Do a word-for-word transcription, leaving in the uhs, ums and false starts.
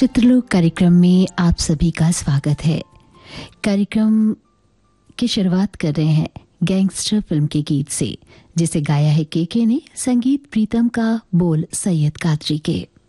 चित्रलोक कार्यक्रम में आप सभी का स्वागत है। कार्यक्रम की शुरुआत कर रहे हैं गैंगस्टर फिल्म के गीत से, जिसे गाया है केके ने, संगीत प्रीतम का, बोल सैयद कादरी के।